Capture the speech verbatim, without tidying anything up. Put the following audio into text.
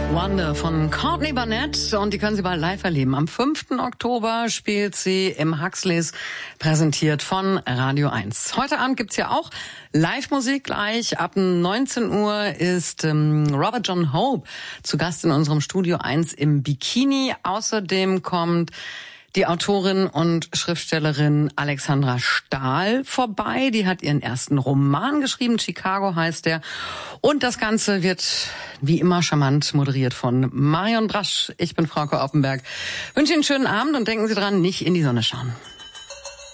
Wonder von Courtney Barnett und die können Sie bald live erleben. Am fünften Oktober spielt sie im Huxleys, präsentiert von Radio eins. Heute Abend gibt's ja auch Live-Musik gleich. Ab neunzehn Uhr ist ähm, Robert John Hope zu Gast in unserem Studio eins im Bikini. Außerdem kommt die Autorin und Schriftstellerin Alexandra Stahl vorbei. Die hat ihren ersten Roman geschrieben, Chicago heißt der. Und das Ganze wird wie immer charmant moderiert von Marion Brasch. Ich bin Frauke Offenberg. Wünsche Ihnen einen schönen Abend und denken Sie dran, nicht in die Sonne schauen.